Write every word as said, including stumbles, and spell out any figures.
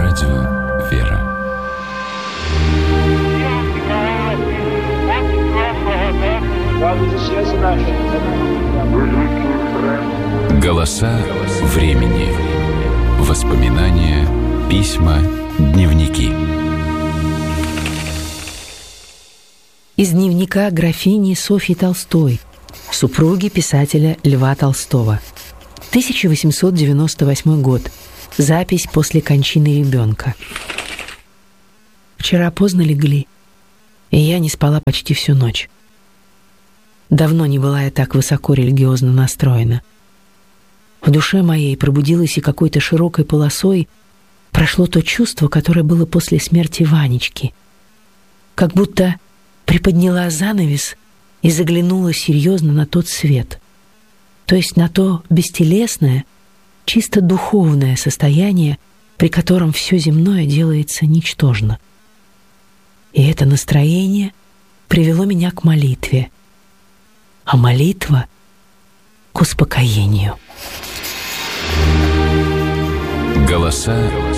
Радио «Вера». Голоса времени. Воспоминания, письма, дневники. Из дневника графини Софьи Толстой, супруги писателя Льва Толстого. тысяча восемьсот девяносто восьмой год. Запись после кончины ребенка. Вчера поздно легли, и я не спала почти всю ночь. Давно не была я так высоко религиозно настроена. В душе моей пробудилось и какой-то широкой полосой прошло то чувство, которое было после смерти Ванечки. Как будто приподняла занавес и заглянула серьезно на тот свет, то есть на то бестелесное, чисто духовное состояние, при котором все земное делается ничтожно. И это настроение привело меня к молитве, а молитва — к успокоению. Голоса